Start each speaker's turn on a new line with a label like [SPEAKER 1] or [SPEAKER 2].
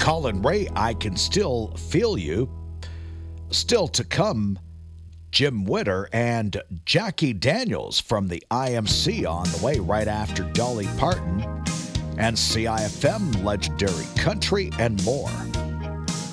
[SPEAKER 1] Colin Ray, I Can Still Feel You. Still to come, Jim Witter and Jackie Daniels from the IMC on the way right after Dolly Parton and CIFM, Legendary Country, and more.